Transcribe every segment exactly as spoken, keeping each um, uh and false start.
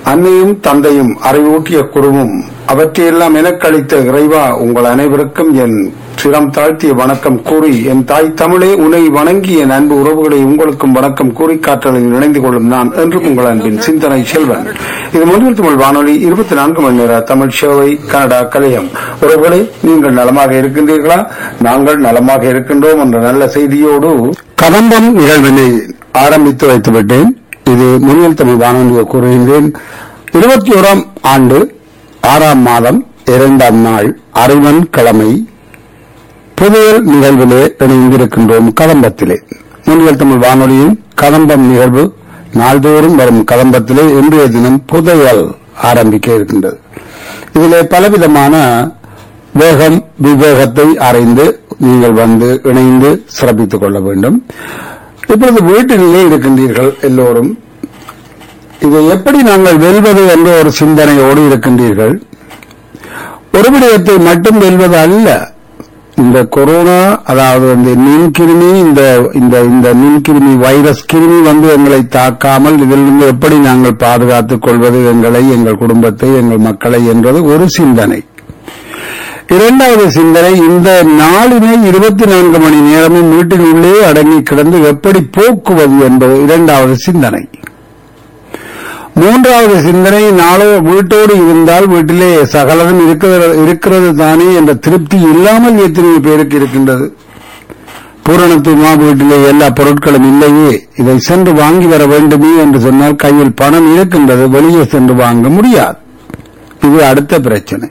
அன்னையும் தந்தையும் அறிவூட்டிய குருவும் அவற்றையெல்லாம் எனக்களித்த இறைவா உங்கள் அனைவருக்கும் என் சிரம் தாழ்த்திய வணக்கம் கூறி, என் தாய் தமிழே உன்னை வணங்கி என் அன்பு உறவுகளை உங்களுக்கும் வணக்கம் கூறி காற்றலில் இணைந்து கொள்ளும் நான் என்றும் உங்கள் அன்பின் சிந்தனை செல்வன். இது மொழியில் தமிழ் வானொலி இருபத்தி நான்கு மணி நேர தமிழ் சேவை கனடா கலையம். உறவுகளை நீங்கள் நலமாக இருக்கின்றீர்களா? நாங்கள் நலமாக இருக்கின்றோம் என்ற நல்ல செய்தியோடு கதம்பம் நிகழ்வினை ஆரம்பித்து வைத்துவிட்டேன். இது மொழியில் தமிழ் வானொலியை கூறுகின்றேன். இருபத்தி ஓராம் ஆண்டு ஆறாம் மாதம் இரண்டாம் நாள் அறிவன் கிழமை புதையல் நிகழ்விலே இணைந்திருக்கின்றோம். கதம்பத்திலே மொழியில் தமிழ் வானொலியின் கதம்பம் நிகழ்வு நாள்தோறும் வரும் கதம்பத்திலே இன்றைய தினம் புதையல் ஆரம்பிக்க இருக்கின்றது. இதிலே பலவிதமான வேகம் விவேகத்தை அறிந்து நீங்கள் வந்து இணைந்து சிறப்பித்துக் கொள்ள வேண்டும். இப்பொழுது வீட்டிலேயே இருக்கின்றீர்கள் எல்லோரும். இதை எப்படி நாங்கள் வெல்வது என்ற ஒரு சிந்தனையோடு இருக்கின்றீர்கள். ஒரு விடயத்தை மட்டும் வெல்வது அல்ல, இந்த கொரோனா, அதாவது இந்த நுண்கிருமி, இந்த இந்த நுண்கிருமி வைரஸ் கிருமி வந்து எங்களை தாக்காமல் இதிலிருந்து எப்படி நாங்கள் பாதுகாத்துக் கொள்வது, எங்களை, எங்கள் குடும்பத்தை, எங்கள் மக்களை என்றது ஒரு சிந்தனை. இரண்டாவது சிந்தனை, இந்த நாளினை இருபத்தி நான்கு மணி நேரமும் வீட்டின் உள்ளே அடங்கி கிடந்து எப்படி போக்குவது என்பது இரண்டாவது சிந்தனை. மூன்றாவது சிந்தனை, நாளோ வீட்டோடு இருந்தால் வீட்டிலே சகலதும் இருக்கிறது தானே என்ற திருப்தி இல்லாமல் எத்தனை பேருக்கு இருக்கின்றது. பூரணத்துவமா வீட்டிலே எல்லா பொருட்களும் இல்லையே, இதை சென்று வாங்கி வர வேண்டுமே என்று சொன்னால் கையில் பணம் இருக்கின்றது, வெளியே சென்று வாங்க முடியாது. இது அடுத்த பிரச்சனை.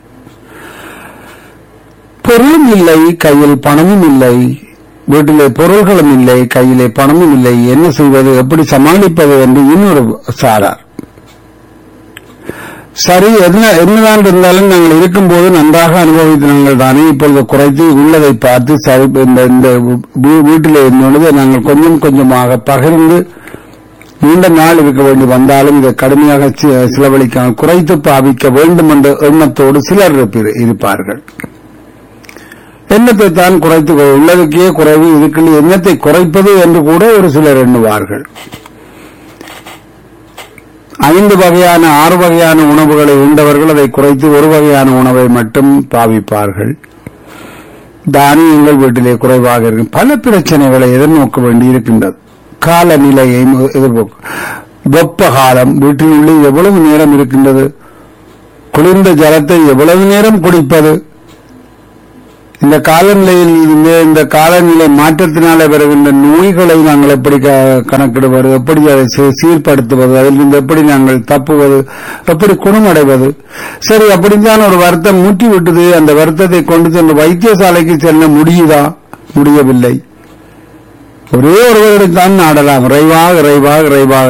பொருளும் இல்லை, கையில் பணமும் இல்லை, வீட்டிலே பொருள்களும் இல்லை, கையிலே பணமும் இல்லை. என்ன செய்வது, எப்படி சமாளிப்பது என்று இன்னொரு சாரார். சரி, என்ன என்னதான் இருந்தாலும் நாங்கள் இருக்கும்போது நன்றாக அனுபவித்த நாங்கள் தானே இப்பொழுது குறைத்து உள்ளதை பார்த்து சரி, இந்த வீட்டிலே இருந்தொழுது நாங்கள் கொஞ்சம் கொஞ்சமாக பகிர்ந்து நீண்ட நாள் இருக்க வேண்டி வந்தாலும் இதை கடுமையாக செலவழிக்காமல் குறைத்து பாவிக்க வேண்டும் என்ற எண்ணத்தோடு சிலர் இருப்பார்கள். எண்ணத்தை தான் குறைத்து உள்ளதுக்கே குறைவு, இதுக்கு எண்ணத்தை குறைப்பது என்று கூட ஒரு சிலர் எண்ணுவார்கள். ஐந்து வகையான ஆறு வகையான உணவுகளை உண்டவர்கள் அதை குறைத்து ஒரு வகையான உணவை மட்டும் பாவிப்பார்கள். தானியங்கள் வீட்டிலே குறைவாக இருக்கும். பல பிரச்சனைகளை எதிர்நோக்க வேண்டியிருக்கின்றது. காலநிலையை எதிர்நோக்க, வெப்ப காலம், வீட்டில் உள்ளே எவ்வளவு நேரம் இருக்கின்றது, குளிர்ந்த ஜலத்தை எவ்வளவு நேரம் குடிப்பது, இந்த காலநிலையில் இந்த காலநிலை மாற்றத்தினால வருகின்ற நோய்களை நாங்கள் எப்படி கணக்கிடுவது, எப்படி அதை சீர்படுத்துவது, அதிலிருந்து எப்படி நாங்கள் தப்புவது, எப்படி குணமடைவது. சரி, அப்படித்தான் ஒரு வருத்தம் மூட்டி விட்டது. அந்த வருத்தத்தை கொண்டு சென்று வைத்தியசாலைக்கு செல்ல முடியுதா? முடியவில்லை. ஒரே ஒருவரைத்தான் நாடலாம், இறைவா இறைவா இறைவா